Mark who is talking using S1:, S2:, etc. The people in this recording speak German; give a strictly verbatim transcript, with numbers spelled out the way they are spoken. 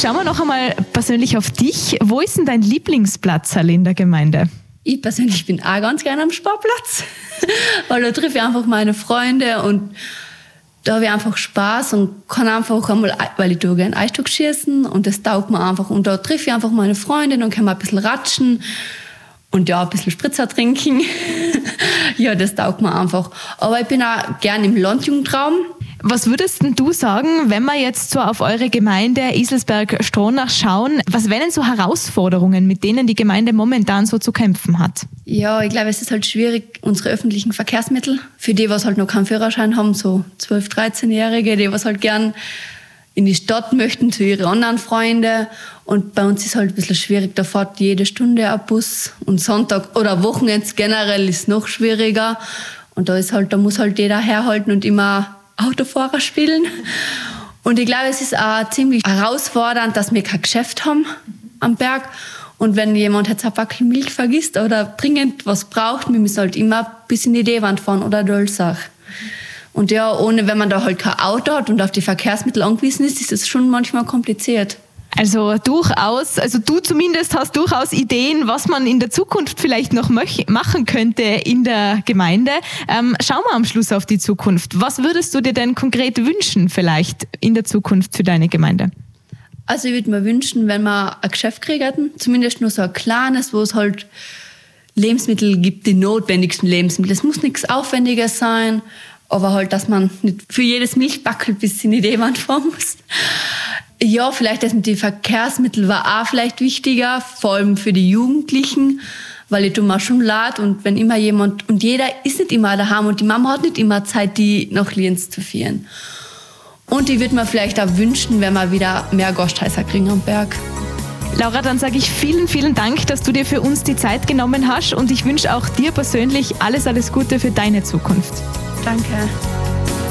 S1: Schauen wir noch einmal persönlich auf dich. Wo ist denn dein Lieblingsplatz in der Gemeinde?
S2: Ich persönlich bin auch ganz gerne am Sportplatz, weil da treffe ich einfach meine Freunde und da habe ich einfach Spaß und kann einfach einmal, weil ich tue gerne Eisstock schießen und das taugt mir einfach. Und da treffe ich einfach meine Freundin und kann mal ein bisschen ratschen und ja, ein bisschen Spritzer trinken. Ja, das taugt mir einfach. Aber ich bin auch gern im Landjugendraum.
S1: Was würdest denn du sagen, wenn wir jetzt so auf eure Gemeinde Iselsberg-Stronach schauen? Was wären denn so Herausforderungen, mit denen die Gemeinde momentan so zu kämpfen hat?
S2: Ja, ich glaube, es ist halt schwierig, unsere öffentlichen Verkehrsmittel, für die, was halt noch keinen Führerschein haben, so zwölf-, dreizehnjährige, die was halt gern in die Stadt möchten, zu ihren anderen Freunden. Und bei uns ist halt ein bisschen schwierig, da fährt jede Stunde ein Bus. Und Sonntag oder Wochenende generell ist es noch schwieriger. Und da ist halt, da muss halt jeder herhalten und immer Autofahrer spielen. Und ich glaube, es ist auch ziemlich herausfordernd, dass wir kein Geschäft haben am Berg. Und wenn jemand jetzt ein Backel Milch vergisst oder dringend was braucht, wir müssen halt immer bis in die D-Wand fahren oder Dölsach. Und ja, ohne, wenn man da halt kein Auto hat und auf die Verkehrsmittel angewiesen ist, ist es schon manchmal kompliziert.
S1: Also durchaus, also du zumindest hast durchaus Ideen, was man in der Zukunft vielleicht noch möch- machen könnte in der Gemeinde. Ähm, schauen wir am Schluss auf die Zukunft. Was würdest du dir denn konkret wünschen vielleicht in der Zukunft für deine Gemeinde?
S2: Also ich würde mir wünschen, wenn wir ein Geschäft kriegen hätten, zumindest nur so ein kleines, wo es halt Lebensmittel gibt, die notwendigsten Lebensmittel. Es muss nichts Aufwendiges sein, aber halt, dass man nicht für jedes Milchbackel bis in die D-Wand fahren muss. Ja, vielleicht das mit den Verkehrsmitteln war auch vielleicht wichtiger, vor allem für die Jugendlichen, weil ich tue mir schon leid und wenn immer jemand, und jeder ist nicht immer daheim und die Mama hat nicht immer Zeit, die nach Lienz zu führen. Und ich würde mir vielleicht auch wünschen, wenn wir wieder mehr Gasthäuser kriegen am Berg.
S1: Laura, dann sage ich vielen, vielen Dank, dass du dir für uns die Zeit genommen hast und ich wünsche auch dir persönlich alles, alles Gute für deine Zukunft.
S2: Danke.